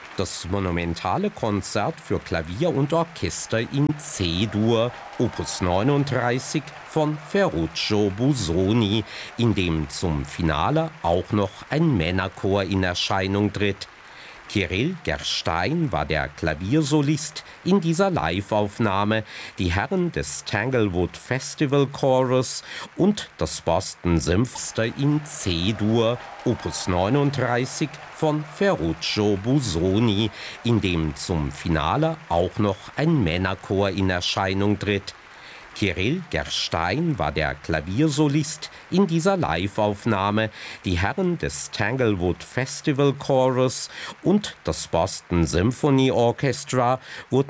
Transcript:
Das monumentale Konzert für Klavier und Orchester in C-Dur, Opus 39 von Ferruccio Busoni, in dem zum Finale auch noch ein Männerchor in Erscheinung tritt. Kirill Gerstein war der Klaviersolist in dieser Live-Aufnahme, die Herren des Tanglewood Festival Chorus und das Boston Symphony in C-Dur, Opus 39 von Ferruccio Busoni, in dem zum Finale auch noch ein Männerchor in Erscheinung tritt. Kirill Gerstein war der Klaviersolist in dieser Live-Aufnahme, die Herren des Tanglewood Festival Chorus und das Boston Symphony Orchestra wurden